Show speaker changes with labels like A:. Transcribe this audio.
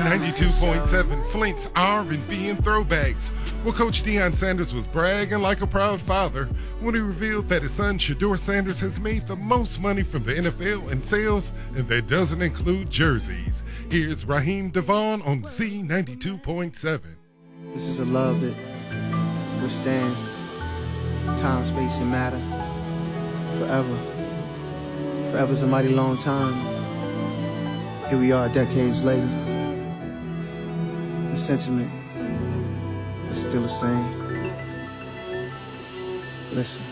A: Z92.7 Flint's R&B and throwbacks. Well, Coach Deion Sanders was bragging like a proud father when he revealed that his son Shedeur Sanders has made the most money from the NFL in sales, and that doesn't include jerseys. Here's Raheem Devon on Z92.7.
B: This is a love that withstands time, space, and matter forever. Forever's a mighty long time. Here we are decades later. The sentiment is still the same. Listen.